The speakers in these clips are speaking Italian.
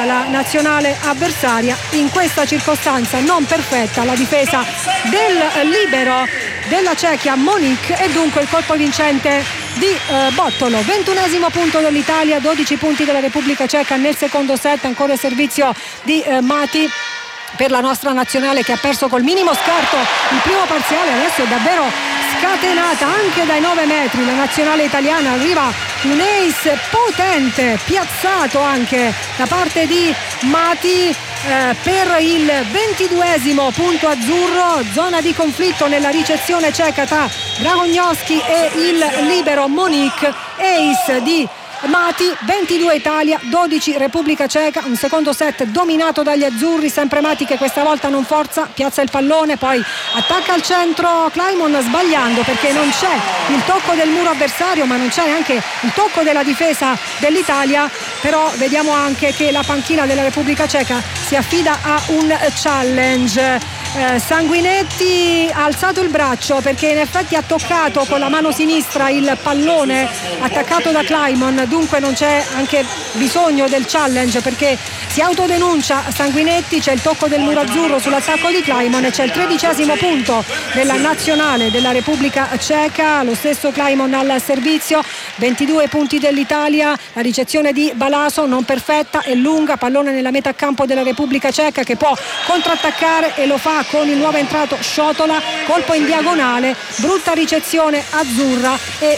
la nazionale avversaria. In questa circostanza non perfetta la difesa del libero della Cechia Monique e dunque il colpo vincente di Bottolo. 21esimo punto dell'Italia, 12 punti della Repubblica Ceca nel secondo set, ancora il servizio di Mati per la nostra nazionale che ha perso col minimo scarto il primo parziale. Adesso è davvero scatenata anche dai 9 metri la nazionale italiana, arriva un ace potente piazzato anche da parte di Mati per il 22esimo punto azzurro. Zona di conflitto nella ricezione ceca tra Dragognowski e il libero Monique. Ace di Mati, 22 Italia, 12 Repubblica Ceca. Un secondo set dominato dagli azzurri, sempre Mati che questa volta non forza, piazza il pallone, poi attacca al centro Kleiman sbagliando perché non c'è il tocco del muro avversario, ma non c'è neanche il tocco della difesa dell'Italia. Però vediamo anche che la panchina della Repubblica Ceca si affida a un challenge. Sanguinetti ha alzato il braccio perché in effetti ha toccato con la mano sinistra il pallone attaccato da Kleiman, dunque non c'è anche bisogno del challenge perché si autodenuncia Sanguinetti. C'è il tocco del muro azzurro sull'attacco di Kleiman e c'è il 13esimo punto della nazionale della Repubblica Ceca. Lo stesso Kleiman al servizio, 22 punti dell'Italia. La ricezione di Balaso non perfetta e lunga, pallone nella metà campo della Repubblica Ceca che può contrattaccare e lo fa con il nuovo entrato Sciotola, colpo in diagonale, brutta ricezione azzurra e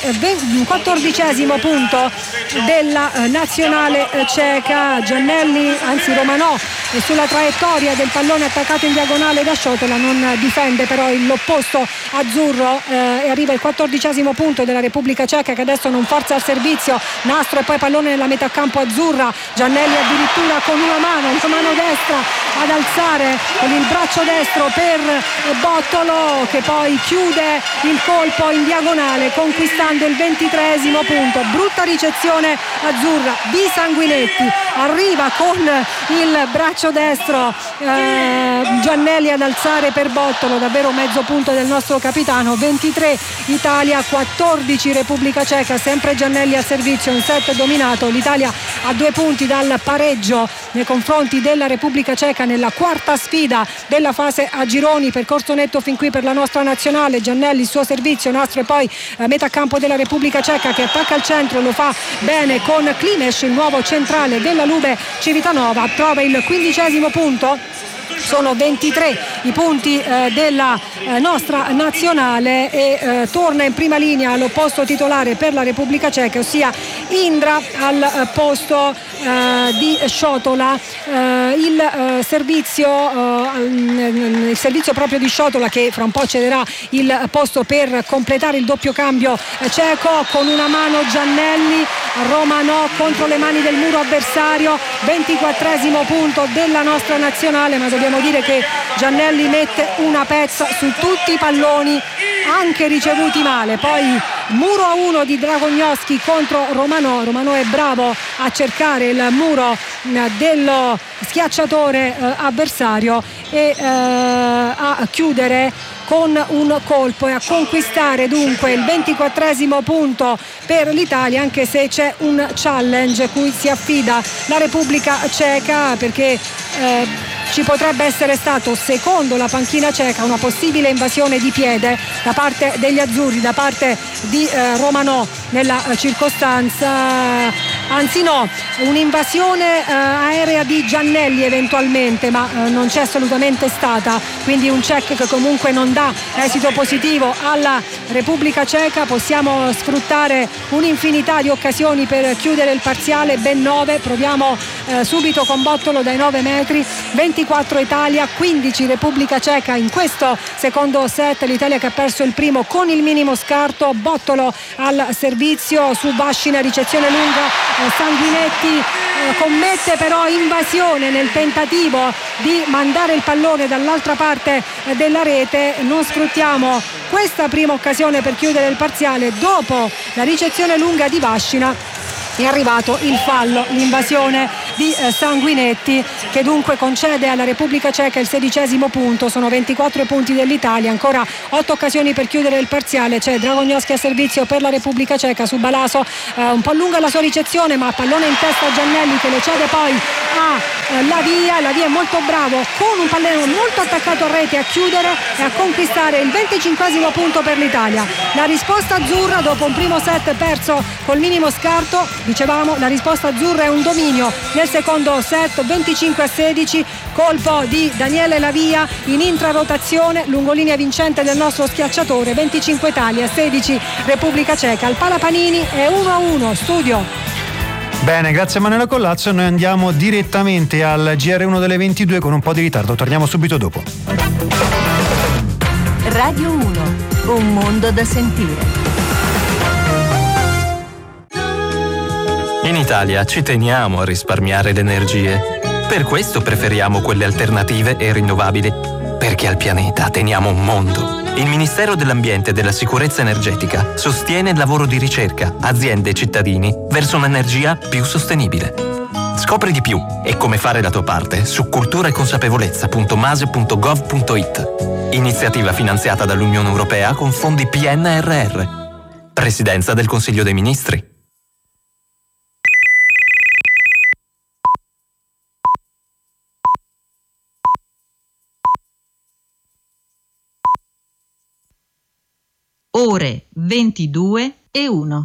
14esimo punto della nazionale ceca. Giannelli, anzi Romanò, è sulla traiettoria del pallone attaccato in diagonale da Sciotola, non difende però l'opposto azzurro e arriva il 14esimo punto della Repubblica Ceca che adesso non forza al servizio. Nastro e poi pallone nella metà campo azzurra. Giannelli addirittura con una mano destra ad alzare con il braccio destro per Bottolo che poi chiude il colpo in diagonale conquistando il 23esimo punto. Brutta ricezione azzurra di Sanguinetti, arriva con il braccio destro Giannelli ad alzare per Bottolo, davvero mezzo punto del nostro capitano. 23 Italia, 14 Repubblica Ceca, sempre Giannelli al servizio, un set dominato. L'Italia a 2 punti dal pareggio nei confronti della Repubblica Ceca nella quarta sfida della fase a gironi. Percorso netto fin qui per la nostra nazionale. Giannelli il suo servizio, Nastro e poi metà campo della Repubblica Ceca che attacca al centro, lo fa bene con Klimes, il nuovo centrale della Lube Civitanova, trova il 15esimo punto. Sono 23 i punti della nostra nazionale e torna in prima linea all'opposto titolare per la Repubblica Ceca, ossia Indra al posto di Sciotola. Il servizio proprio di Sciotola che fra un po' cederà il posto per completare il doppio cambio ceco. Con una mano Giannelli, Romanò contro le mani del muro avversario, 24esimo punto della nostra nazionale, ma dobbiamo dire che Giannelli mette una pezza su tutti i palloni anche ricevuti male. Poi muro a 1 di Dragognowski contro Romanò è bravo a cercare il muro dello schiacciatore avversario e a chiudere con un colpo e a conquistare dunque il 24esimo punto per l'Italia, anche se c'è un challenge cui si affida la Repubblica Ceca perché ci potrebbe essere stato, secondo la panchina ceca, una possibile invasione di piede da parte degli azzurri, da parte di Romanò nella circostanza, anzi no, un'invasione aerea di Giannelli eventualmente, ma non c'è assolutamente stata, quindi un check che comunque non dà esito positivo alla Repubblica Ceca. Possiamo sfruttare un'infinità di occasioni per chiudere il parziale, ben 9, proviamo subito con Bottolo dai 9 metri. 24 Italia, 15 Repubblica Ceca in questo secondo set. L'Italia che ha perso il primo con il minimo scarto. Bottolo al servizio su Vascina, ricezione lunga, Sanguinetti commette però invasione nel tentativo di mandare il pallone dall'altra parte della rete. Non sfruttiamo questa prima occasione per chiudere il parziale. Dopo la ricezione lunga di Vascina è arrivato il fallo, l'invasione di Sanguinetti, che dunque concede alla Repubblica Ceca il 16esimo punto. Sono 24 punti dell'Italia, ancora 8 occasioni per chiudere il parziale. C'è Dragognowski a servizio per la Repubblica Ceca su Balaso, un po' lunga la sua ricezione, ma pallone in testa a Giannelli che lo cede poi La Via è molto bravo con un pallone molto attaccato a rete a chiudere e a conquistare il 25° punto per l'Italia. La risposta azzurra dopo un primo set perso col minimo scarto, dicevamo, la risposta azzurra è un dominio nel secondo set, 25-16, colpo di Daniele La Via in intrarotazione, lungolinea vincente del nostro schiacciatore, 25 Italia, 16 Repubblica Ceca. Il Palapanini è 1-1, studio. Bene, grazie a Manuela Collazzo, noi andiamo direttamente al GR1 delle 22 con un po' di ritardo, torniamo subito dopo. Radio 1, un mondo da sentire. In Italia ci teniamo a risparmiare le energie. Per questo preferiamo quelle alternative e rinnovabili, perché al pianeta teniamo un mondo. Il Ministero dell'Ambiente e della Sicurezza Energetica sostiene il lavoro di ricerca, aziende e cittadini verso un'energia più sostenibile. Scopri di più e come fare la tua parte su culturaeconsapevolezza.mase.gov.it. Iniziativa finanziata dall'Unione Europea con fondi PNRR. Presidenza del Consiglio dei Ministri. Ore 22:01.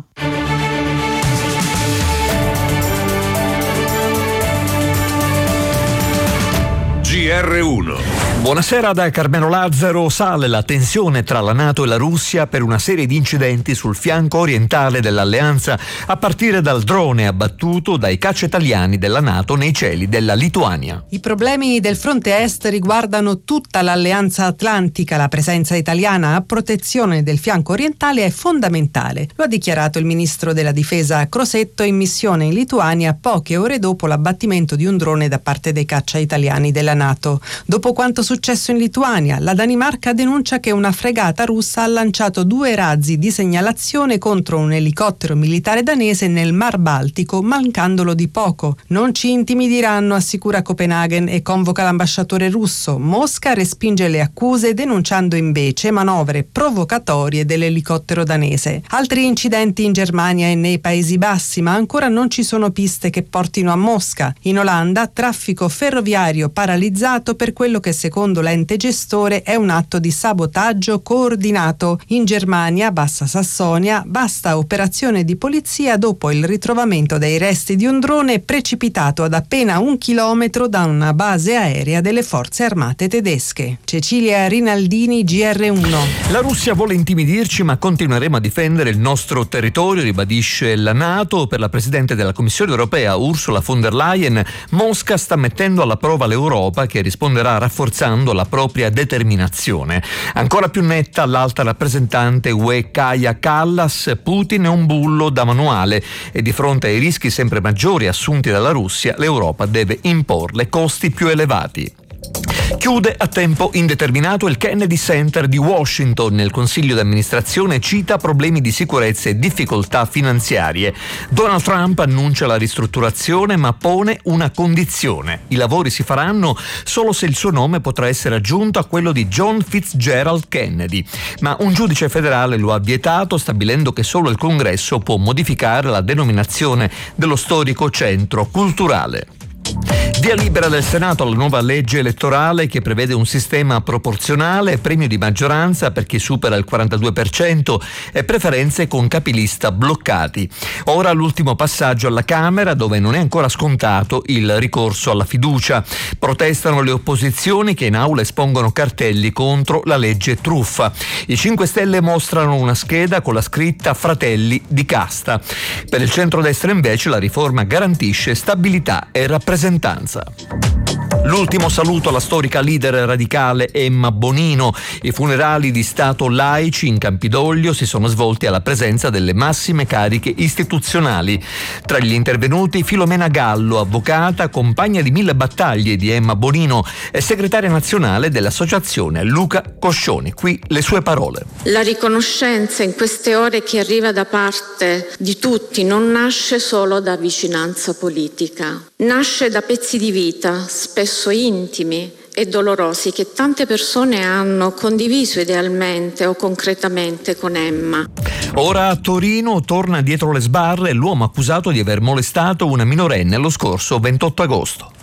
GR1. Buonasera da Carmelo Lazzaro. Sale la tensione tra la NATO e la Russia per una serie di incidenti sul fianco orientale dell'alleanza, a partire dal drone abbattuto dai caccia italiani della NATO nei cieli della Lituania. I problemi del fronte est riguardano tutta l'alleanza atlantica. La presenza italiana a protezione del fianco orientale è fondamentale. Lo ha dichiarato il ministro della difesa Crosetto in missione in Lituania poche ore dopo l'abbattimento di un drone da parte dei caccia italiani della NATO. Dopo quanto successo in Lituania, la Danimarca denuncia che una fregata russa ha lanciato 2 razzi di segnalazione contro un elicottero militare danese nel Mar Baltico, mancandolo di poco. Non ci intimidiranno, assicura Copenaghen e convoca l'ambasciatore russo. Mosca respinge le accuse denunciando invece manovre provocatorie dell'elicottero danese. Altri incidenti in Germania e nei Paesi Bassi, ma ancora non ci sono piste che portino a Mosca. In Olanda, traffico ferroviario paralizzato per quello che secondo l'ente gestore è un atto di sabotaggio coordinato. In Germania, Bassa Sassonia, vasta operazione di polizia dopo il ritrovamento dei resti di un drone precipitato ad appena 1 chilometro da una base aerea delle forze armate tedesche. Cecilia Rinaldini, GR1. La Russia vuole intimidirci, ma continueremo a difendere il nostro territorio, ribadisce la NATO. Per la Presidente della Commissione europea Ursula von der Leyen, Mosca sta mettendo alla prova l'Europa, che risponderà rafforzando la propria determinazione. Ancora più netta l'alta rappresentante UE Kaja Kallas: Putin è un bullo da manuale e di fronte ai rischi sempre maggiori assunti dalla Russia, l'Europa deve imporle costi più elevati. Chiude a tempo indeterminato il Kennedy Center di Washington. Nel consiglio di amministrazione cita problemi di sicurezza e difficoltà finanziarie. Donald Trump annuncia la ristrutturazione, ma pone una condizione: i lavori si faranno solo se il suo nome potrà essere aggiunto a quello di John Fitzgerald Kennedy. Ma un giudice federale lo ha vietato, stabilendo che solo il Congresso può modificare la denominazione dello storico centro culturale. Via libera del Senato alla nuova legge elettorale che prevede un sistema proporzionale, premio di maggioranza per chi supera il 42% e preferenze con capilista bloccati. Ora l'ultimo passaggio alla Camera, dove non è ancora scontato il ricorso alla fiducia. Protestano le opposizioni che in aula espongono cartelli contro la legge truffa. I 5 Stelle mostrano una scheda con la scritta Fratelli di casta. Per il centrodestra invece la riforma garantisce stabilità e rappresentanza. L'ultimo saluto alla storica leader radicale Emma Bonino. I funerali di Stato laici in Campidoglio si sono svolti alla presenza delle massime cariche istituzionali. Tra gli intervenuti Filomena Gallo, avvocata, compagna di 1000 battaglie di Emma Bonino e segretaria nazionale dell'associazione Luca Coscioni. Qui le sue parole. La riconoscenza in queste ore che arriva da parte di tutti non nasce solo da vicinanza politica, nasce da pezzi di vita, spesso intimi e dolorosi, che tante persone hanno condiviso idealmente o concretamente con Emma. Ora a Torino torna dietro le sbarre l'uomo accusato di aver molestato una minorenne lo scorso 28 agosto.